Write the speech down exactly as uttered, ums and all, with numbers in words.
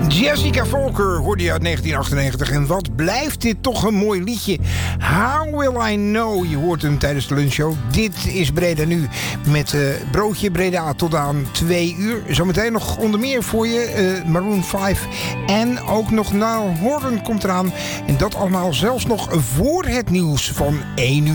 Jessica Volker hoorde je uit negentien achtennegentig. En wat blijft dit toch een mooi liedje. How Will I Know? Je hoort hem tijdens de lunchshow. Dit is Breda Nu met uh, broodje Breda tot aan twee uur. Zometeen nog onder meer voor je uh, Maroon vijf. En ook nog Niall Horan komt eraan. En dat allemaal zelfs nog voor het nieuws van één uur.